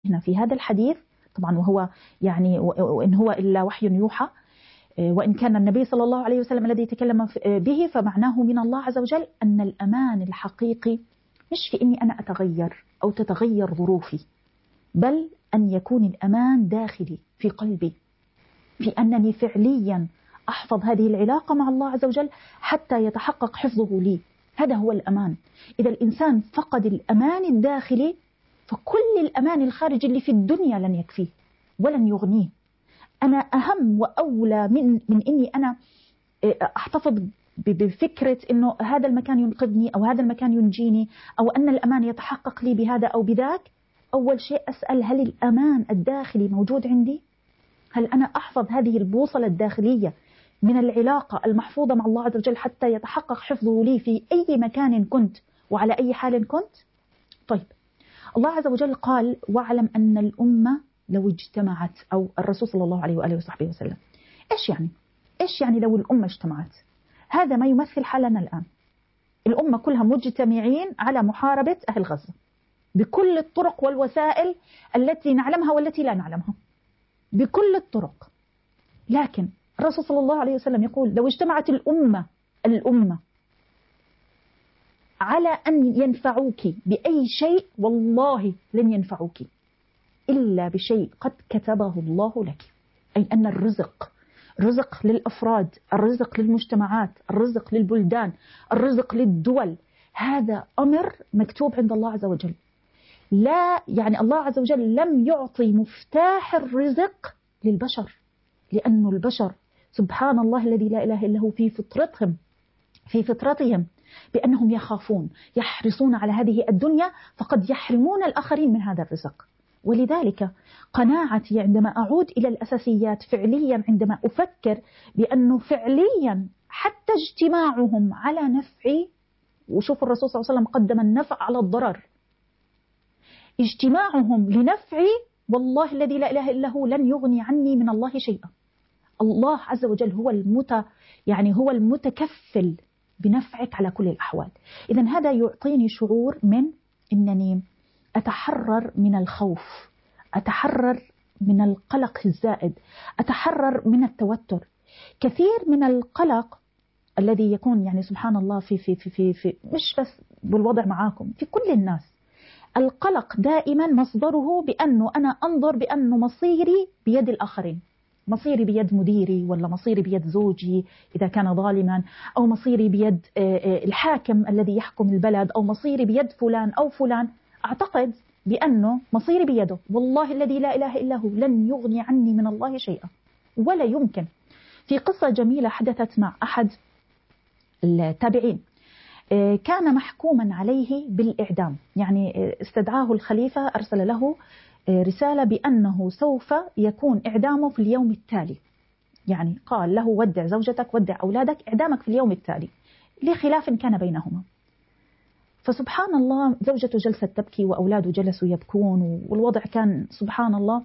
هنا في هذا الحديث طبعا، وهو يعني وإن هو إلا وحي يوحى، وإن كان النبي صلى الله عليه وسلم الذي تكلم به، فمعناه من الله عز وجل أن الأمان الحقيقي مش في إني أنا أتغير أو تتغير ظروفي، بل أن يكون الأمان داخلي في قلبي، في أنني فعليا أحفظ هذه العلاقة مع الله عز وجل حتى يتحقق حفظه لي. هذا هو الأمان. إذا الإنسان فقد الأمان الداخلي فكل الأمان الخارجي اللي في الدنيا لن يكفيه ولن يغنيه. أنا أهم وأولى من إني أنا أحتفظ بفكرة إنه هذا المكان ينقذني أو هذا المكان ينجيني أو أن الأمان يتحقق لي بهذا أو بذاك. أول شيء أسأل: هل الأمان الداخلي موجود عندي؟ هل أنا أحفظ هذه البوصلة الداخلية من العلاقة المحفوظة مع الله عز وجل حتى يتحقق حفظه لي في أي مكان كنت وعلى أي حال كنت؟ طيب، الله عز وجل قال: واعلم أن الأمة لو اجتمعت، أو الرسول صلى الله عليه وآله وصحبه وسلم. إيش يعني؟ إيش يعني لو الأمة اجتمعت؟ هذا ما يمثل حالنا الآن. الأمة كلها مجتمعين على محاربة أهل غزة بكل الطرق والوسائل التي نعلمها والتي لا نعلمها، بكل الطرق. لكن الرسول صلى الله عليه وسلم يقول: لو اجتمعت الأمة على أن ينفعوك بأي شيء، والله لن ينفعوك إلا بشيء قد كتبه الله لك. أي أن الرزق للأفراد، الرزق للمجتمعات، الرزق للبلدان، الرزق للدول، هذا أمر مكتوب عند الله عز وجل. لا يعني الله عز وجل لم يعطي مفتاح الرزق للبشر، لأن البشر سبحان الله الذي لا إله إلا هو في فطرتهم بأنهم يخافون، يحرصون على هذه الدنيا، فقد يحرمون الآخرين من هذا الرزق. ولذلك قناعتي عندما أعود إلى الأساسيات فعليا، عندما أفكر بأنه فعليا حتى اجتماعهم على نفعي، وشوف الرسول صلى الله عليه وسلم قدم النفع على الضرر، اجتماعهم لنفعي والله الذي لا إله إلا هو لن يغني عني من الله شيئا. الله عز وجل هو المتكفل بنفعك على كل الأحوال. إذن هذا يعطيني شعور من أنني أتحرر من الخوف، أتحرر من القلق الزائد، أتحرر من التوتر. كثير من القلق الذي يكون يعني سبحان الله في مش بس بالوضع معاكم، في كل الناس. القلق دائما مصدره بأنه أنا أنظر بأنه مصيري بيد الآخرين، مصيري بيد مديري، ولا مصيري بيد زوجي إذا كان ظالما، أو مصيري بيد الحاكم الذي يحكم البلد، أو مصيري بيد فلان أو فلان. أعتقد بأنه مصيري بيده، والله الذي لا إله إلا هو لن يغني عني من الله شيئا ولا يمكن. في قصة جميلة حدثت مع أحد التابعين، كان محكوما عليه بالإعدام، يعني استدعاه الخليفة، أرسل له رسالة بأنه سوف يكون إعدامه في اليوم التالي، يعني قال له: ودع زوجتك، ودع أولادك، إعدامك في اليوم التالي، لخلاف كان بينهما. فسبحان الله زوجته جلست تبكي وأولاده جلسوا يبكون، والوضع كان سبحان الله،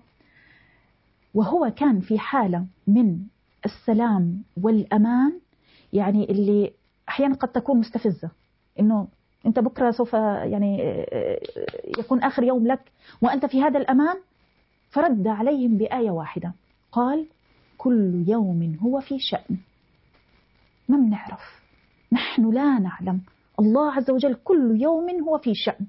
وهو كان في حالة من السلام والأمان، يعني اللي أحيانا قد تكون مستفزة، إنه أنت بكرة سوف يعني يكون آخر يوم لك وأنت في هذا الأمان. فرد عليهم بآية واحدة، قال: كل يوم هو في شأن. ما بنعرف، نحن لا نعلم، الله عز وجل كل يوم هو في شأن.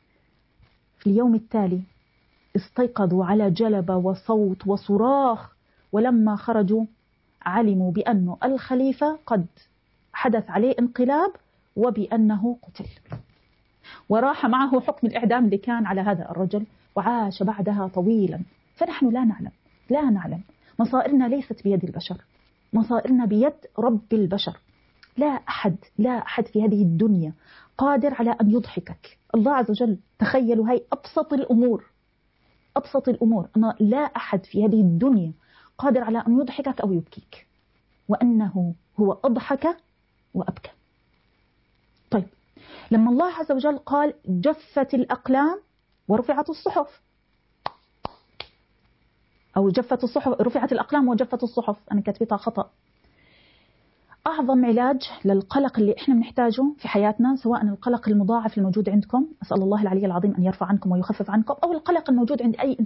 في اليوم التالي استيقظوا على جلبة وصوت وصراخ، ولما خرجوا علموا بأن الخليفة قد حدث عليه انقلاب وبأنه قتل، وراح معه حكم الإعدام اللي كان على هذا الرجل، وعاش بعدها طويلا. فنحن لا نعلم، مصائرنا ليست بيد البشر، مصائرنا بيد رب البشر. لا أحد في هذه الدنيا قادر على أن يضحكك. الله عز وجل، تخيلوا هاي أبسط الأمور، أن لا أحد في هذه الدنيا قادر على أن يضحكك أو يبكيك، وأنه هو أضحك وأبكى. طيب، لما الله عز وجل قال: جفت الأقلام ورفعت الصحف، أو جفت الصحف، رفعت الأقلام وجفت الصحف، أنا كاتبتها خطأ. أعظم علاج للقلق اللي إحنا بنحتاجه في حياتنا، سواء القلق المضاعف الموجود عندكم، أسأل الله العلي العظيم أن يرفع عنكم ويخفف عنكم، أو القلق الموجود عند أي إنسان